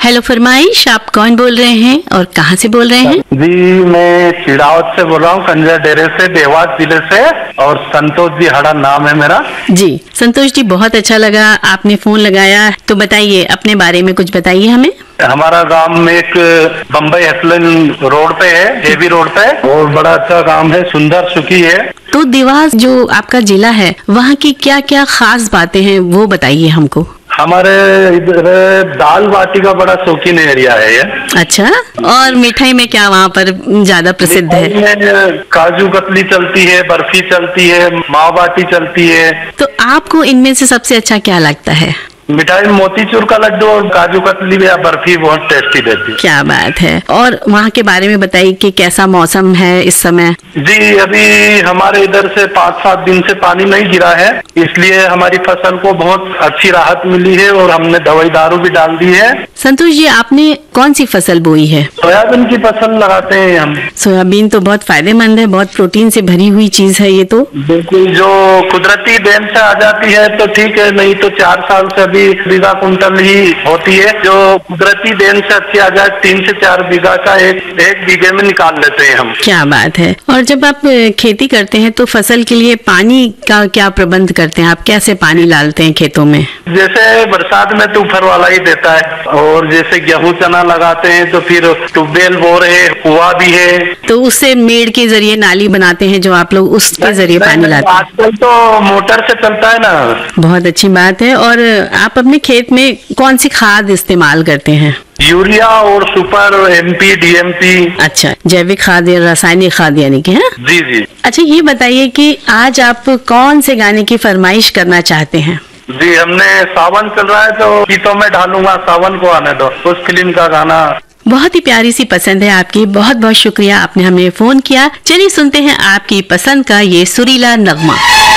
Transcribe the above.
Hello फरमाइश, आप कौन बोल रहे हैं और कहाँ से बोल रहे हैं? जी मैं चिड़ावत से बोल रहा हूँ, कंजा डेरे से, देवास जिले से। और संतोष जी हड़ा नाम है मेरा। जी संतोष जी, बहुत अच्छा लगा आपने फोन लगाया। तो बताइए, अपने बारे में कुछ बताइए हमें। हमारा गांव में एक बम्बई हसलन रोड पे है, जेबी रोड पे, और बड़ा अच्छा गांव है, सुंदर सुखी है। तो देवास जो आपका जिला है, वहाँ की क्या क्या खास बातें हैं वो बताइए हमको। हमारे इधर दाल बाटी का बड़ा शौकीन एरिया है ये। अच्छा, और मिठाई में क्या वहाँ पर ज्यादा प्रसिद्ध है? काजू कतली चलती है, बर्फी चलती है, मावा बाटी चलती है। तो आपको इनमें से सबसे अच्छा क्या लगता है? मिठाई मोतीचूर का लड्डू और काजू कतली या बर्फी बहुत टेस्टी रहती है। क्या बात है। और वहाँ के बारे में बताइए कि कैसा मौसम है इस समय? जी अभी हमारे इधर से 5-7 दिन से पानी नहीं गिरा है, इसलिए हमारी फसल को बहुत अच्छी राहत मिली है और हमने दवाई दारू भी डाल दी है। संतोष जी, आपने कौन सी फसल बोई है? सोयाबीन की फसल लगाते हैं हम। सोयाबीन तो बहुत फायदेमंद है, बहुत प्रोटीन से भरी हुई चीज है ये तो। बिल्कुल, जो कुदरती देन से आ जाती है तो ठीक है, नहीं तो 4 साल से अभी बीघा कुंटल ही होती है। जो कुदरती देन से अच्छी आ जाए 3 से 4 बीघा का एक बीघे में निकाल लेते हैं हम। क्या बात है। और जब आप खेती करते हैं तो फसल के लिए पानी का क्या प्रबंध करते हैं? आप कैसे पानी डालते हैं खेतों में? जैसे बरसात में तो ऊपर वाला ही देता है, और जैसे गेहूं चना लगाते हैं तो फिर ट्यूबवेल बोर है, कुआं भी है। तो उससे मेड़ के जरिए नाली बनाते हैं जो आप लोग, उसके जरिए पानी लाते हैं? आजकल तो मोटर से चलता है ना। बहुत अच्छी बात है। और आप अपने खेत में कौन सी खाद इस्तेमाल करते हैं? यूरिया और सुपर MP DMP। अच्छा, जैविक खाद या रासायनिक खाद यानी कि? है जी जी। अच्छा, ये बताइए कि आज आप कौन से गाने की फरमाइश करना चाहते हैं? जी हमने सावन चल रहा है तो गीतों में ढालूंगा, सावन को आने दो, उस फिल्म का गाना। बहुत ही प्यारी सी पसंद है आपकी। बहुत बहुत शुक्रिया, आपने हमें फोन किया। चलिए सुनते हैं आपकी पसंद का ये सुरीला नगमा।